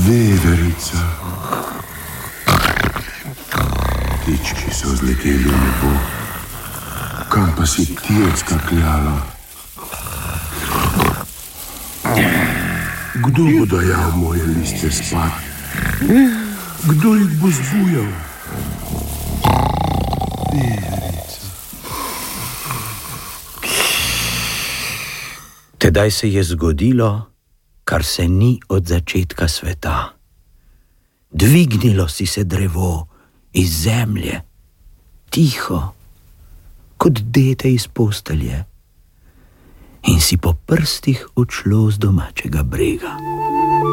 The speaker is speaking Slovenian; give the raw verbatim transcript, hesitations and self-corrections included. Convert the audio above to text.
Veverica. Ptički so vzleteli v nebo. Kam pa si ti odskakljala? Kdo bo dajal moje listje spat? Kdo jih bo zbujal? Veverica. Tedaj se je zgodilo, kar se ni od začetka sveta. Dvignilo si se drevo iz zemlje, tiho, kot dete iz postelje, in si po prstih odšlo z domačega brega.